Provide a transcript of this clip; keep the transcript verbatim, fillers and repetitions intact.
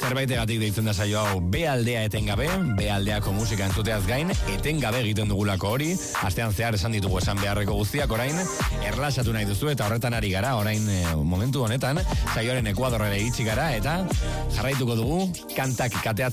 Zerbaitegatik deitzen da saio hau B aldea etengabe, B aldeako musika entzuteaz gain, etengabe egiten dugulako hori, astean zehar esan ditugu esan beharreko guztiak orain, erlaxatu nahi duzu eta horretan ari gara, orain e, momentu honetan, saioaren Ekuadorrera itxi gara eta jarraituko dugu kantak kateatzen